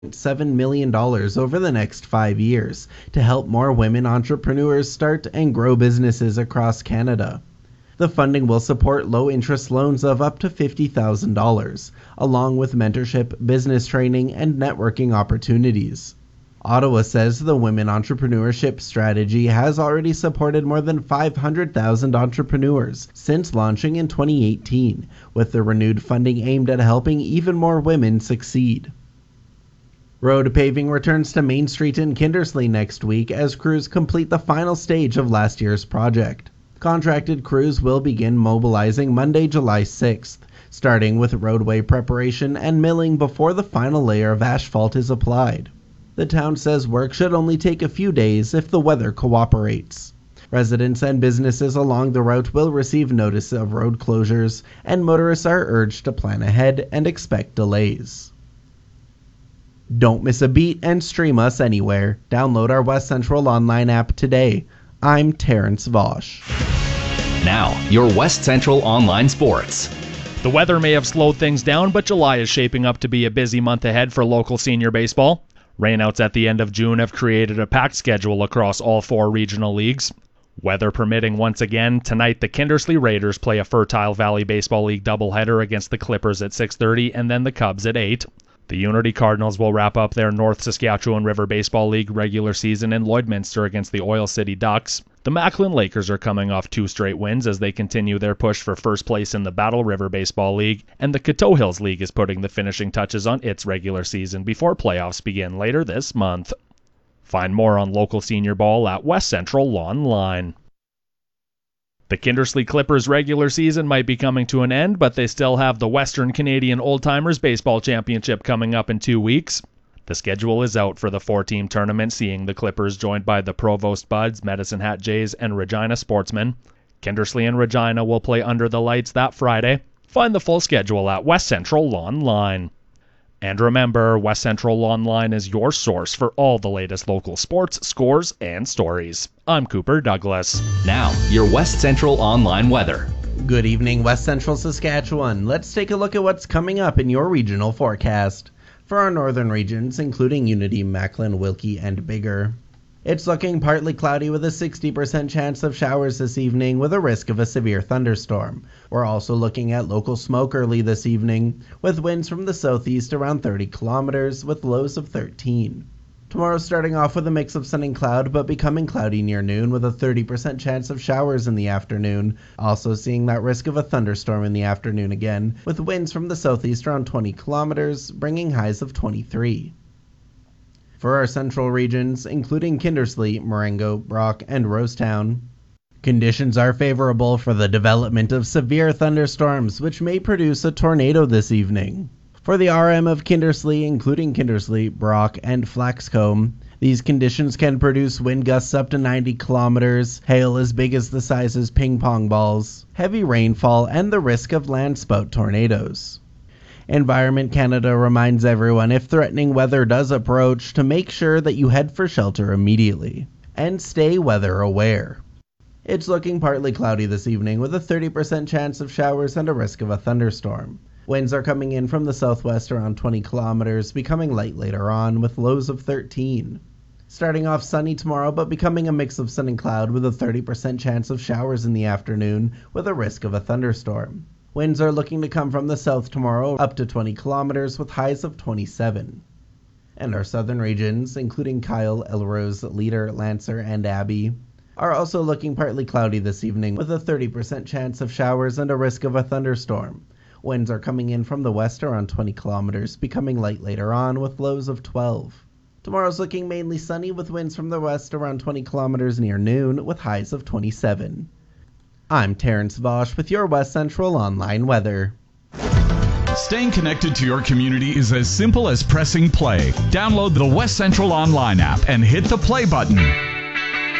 $7 million over the next 5 years to help more women entrepreneurs start and grow businesses across Canada. The funding will support low-interest loans of up to $50,000, along with mentorship, business training, and networking opportunities. Ottawa says the Women Entrepreneurship Strategy has already supported more than 500,000 entrepreneurs since launching in 2018, with the renewed funding aimed at helping even more women succeed. Road paving returns to Main Street in Kindersley next week as crews complete the final stage of last year's project. Contracted crews will begin mobilizing Monday, July 6th, starting with roadway preparation and milling before the final layer of asphalt is applied. The town says work should only take a few days if the weather cooperates. Residents and businesses along the route will receive notice of road closures, and motorists are urged to plan ahead and expect delays. Don't miss a beat and stream us anywhere. Download our West Central online app today. I'm Terrence Vosch. Now, your West Central Online Sports. The weather may have slowed things down, but July is shaping up to be a busy month ahead for local senior baseball. Rainouts at the end of June have created a packed schedule across all 4 regional leagues. Weather permitting once again, tonight the Kindersley Raiders play a Fertile Valley Baseball League doubleheader against the Clippers at 6:30 and then the Cubs at 8. The Unity Cardinals will wrap up their North Saskatchewan River Baseball League regular season in Lloydminster against the Oil City Ducks. The Macklin Lakers are coming off 2 straight wins as they continue their push for first place in the Battle River Baseball League, and the Coteau Hills League is putting the finishing touches on its regular season before playoffs begin later this month. Find more on local senior ball at West Central Online. The Kindersley Clippers regular season might be coming to an end, but they still have the Western Canadian Old Timers Baseball Championship coming up in 2 weeks. The schedule is out for the 4-team tournament, seeing the Clippers joined by the Provost Buds, Medicine Hat Jays, and Regina Sportsmen. Kindersley and Regina will play under the lights that Friday. Find the full schedule at West Central Online. And remember, West Central Online is your source for all the latest local sports, scores, and stories. I'm Cooper Douglas. Now, your West Central Online weather. Good evening, West Central Saskatchewan. Let's take a look at what's coming up in your regional forecast. For our northern regions, including Unity, Macklin, Wilkie, and Biggar, it's looking partly cloudy with a 60% chance of showers this evening with a risk of a severe thunderstorm. We're also looking at local smoke early this evening with winds from the southeast around 30 kilometers with lows of 13. Tomorrow starting off with a mix of sun and cloud but becoming cloudy near noon with a 30% chance of showers in the afternoon. Also seeing that risk of a thunderstorm in the afternoon again with winds from the southeast around 20 kilometers bringing highs of 23. For our central regions, including Kindersley, Marengo, Brock, and Rosetown, conditions are favorable for the development of severe thunderstorms, which may produce a tornado this evening. For the RM of Kindersley, including Kindersley, Brock, and Flaxcombe, these conditions can produce wind gusts up to 90 kilometers, hail as big as the size as ping pong balls, heavy rainfall, and the risk of landspout tornadoes. Environment Canada reminds everyone if threatening weather does approach to make sure that you head for shelter immediately and stay weather aware. It's looking partly cloudy this evening with a 30% chance of showers and a risk of a thunderstorm. Winds are coming in from the southwest around 20 kilometers, becoming light later on with lows of 13. Starting off sunny tomorrow but becoming a mix of sun and cloud with a 30% chance of showers in the afternoon with a risk of a thunderstorm. Winds are looking to come from the south tomorrow up to 20 kilometers with highs of 27. And our southern regions, including Kyle, Elrose, Leader, Lancer, and Abbey, are also looking partly cloudy this evening with a 30% chance of showers and a risk of a thunderstorm. Winds are coming in from the west around 20 kilometers, becoming light later on with lows of 12. Tomorrow's looking mainly sunny with winds from the west around 20 kilometers near noon with highs of 27. I'm Terrence Vosch with your West Central Online weather. Staying connected to your community is as simple as pressing play. Download the West Central Online app and hit the play button.